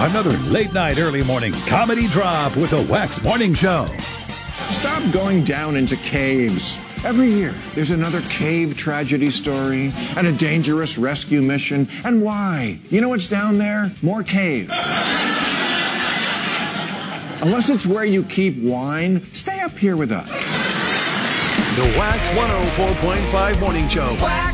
Another late night, early morning comedy drop with the Wax Morning Show. Stop going down into caves. Every year, there's another cave tragedy story and a dangerous rescue mission. And why? You know what's down there? More cave. Unless it's where you keep wine, stay up here with us. The Wax 104.5 Morning Show. Wax